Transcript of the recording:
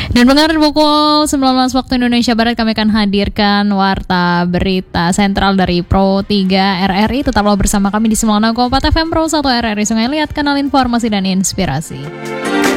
Dan pendengar, pukul 19 waktu Indonesia Barat kami akan hadirkan Warta Berita Sentral dari Pro 3 RRI. Tetaplah bersama kami di 96,4 FM Pro 1 RRI Sungai Liat, kanal informasi dan inspirasi.